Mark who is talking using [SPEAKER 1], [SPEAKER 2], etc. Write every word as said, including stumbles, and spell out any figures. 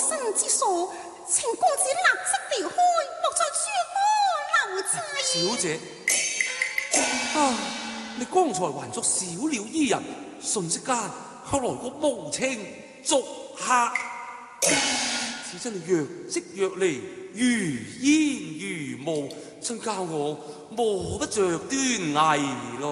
[SPEAKER 1] 身之所，請公子立即離開，莫再捉我奴才。
[SPEAKER 2] 小姐，啊，你剛才還作小鳥依人，瞬息間後來個無情俗客，此真係若即若離，如煙如霧，真教我摸不着端倪咯。